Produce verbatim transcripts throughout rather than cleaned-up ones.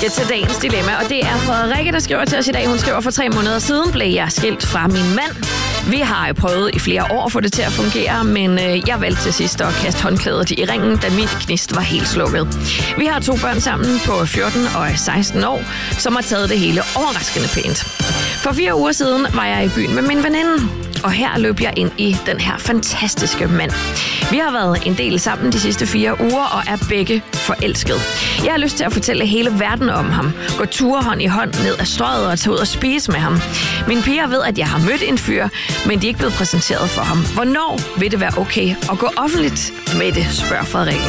Ja, til dagens dilemma, og det er Frederikke, der skriver til os i dag. Hun skriver, for tre måneder siden blev jeg skilt fra min mand. Vi har jo prøvet i flere år at få det til at fungere, men øh, jeg valgte til sidst at kaste håndklædet i ringen, da mit gnist var helt slukket. Vi har to børn sammen på fjorten og seksten år, som har taget det hele overraskende pænt. For fire uger siden var jeg i byen med min veninde, og her løb jeg ind i den her fantastiske mand. Vi har været en del sammen de sidste fire uger og er begge forelsket. Jeg har lyst til at fortælle hele verden om ham. Gå ture hånd i hånd ned ad strøget og tage ud og spise med ham. Mine piger ved, at jeg har mødt en fyr, men de er ikke blevet præsenteret for ham. Hvornår vil det være okay at gå offentligt med det, spørger Frederikke.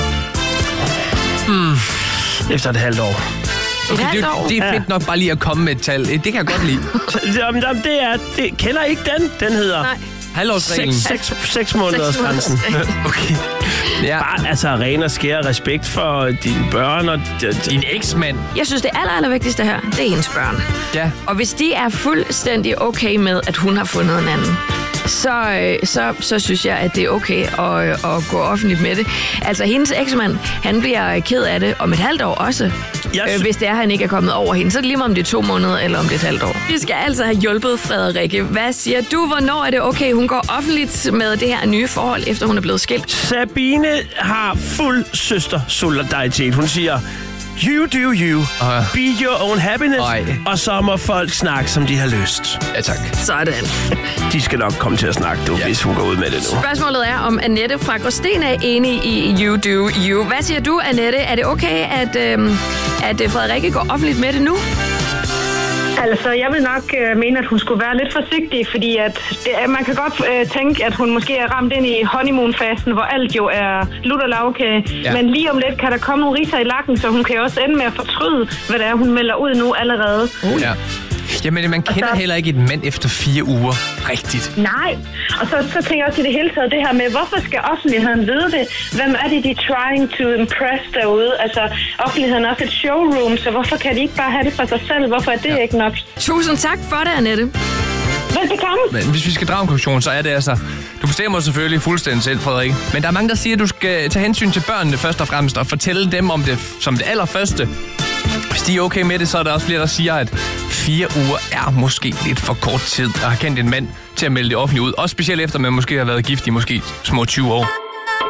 Hmm. Efter et halvt år. Okay, det, det er fedt nok bare lige at komme med et tal. Det kan jeg godt lide. Jamen, det er... Det, kender ikke den? Den hedder... Nej. Halvårsreglen. Seks, seks, seks måneders grænsen. Okay. Ja. Bare altså ren og skær respekt for dine børn og din eksmand. Jeg synes, det aller, aller vigtigste her, det er hendes børn. Ja. Og hvis de er fuldstændig okay med, at hun har fundet en anden, så, så, så synes jeg, at det er okay at, at gå offentligt med det. Altså, hendes eksmand, han bliver ked af det om et halvt år også. Øh, hvis det er, at han ikke er kommet over hende. Så er det lige meget, om det er to måneder eller om det er et halvt år. Vi skal altså have hjulpet Frederikke. Hvad siger du? Hvornår er det okay, hun går offentligt med det her nye forhold, efter hun er blevet skilt? Sabine har fuld søster-solidaritet. Hun siger... You do you. Uh, Be your own happiness. Øj. Og så må folk snakke, som de har lyst. Ja, tak. Sådan. De skal nok komme til at snakke, du, ja. Hvis hun går ud med det nu. Spørgsmålet er, om Annette fra Gråsten er enig i You do you. Hvad siger du, Annette? Er det okay, at, øhm, at Frederikke går offentligt med det nu? Altså, jeg vil nok øh, mene, at hun skulle være lidt forsigtig, fordi at det, man kan godt øh, tænke, at hun måske er ramt ind i honeymoon-fasen, hvor alt jo er lutter lavkage. Ja. Men lige om lidt kan der komme nogle riser i lakken, så hun kan jo også ende med at fortryde, hvad det er, hun melder ud nu allerede. Oh, ja. Jamen, man kender så... heller ikke et mand efter fire uger. Rigtigt. Nej. Og så, så tænker jeg også i det hele taget det her med, hvorfor skal offentligheden vide det? Hvem er det, de er trying to impress derude? Altså, offentligheden er også et showroom, så hvorfor kan de ikke bare have det for sig selv? Hvorfor er det ja. ikke nok? Tusind tak for det, Annette. Velbekomme. Men hvis vi skal drage en konklusion, så er det altså... Du bestemmer selvfølgelig fuldstændig selv, Frederik. Men der er mange, der siger, at du skal tage hensyn til børnene først og fremmest, og fortælle dem om det som det allerførste. Hvis de er okay med det, så er der også flere, der siger, at fire uger er måske lidt for kort tid at have kendt en mand til at melde det offentligt ud. Også specielt efter, man måske har været gift i måske små tyve år.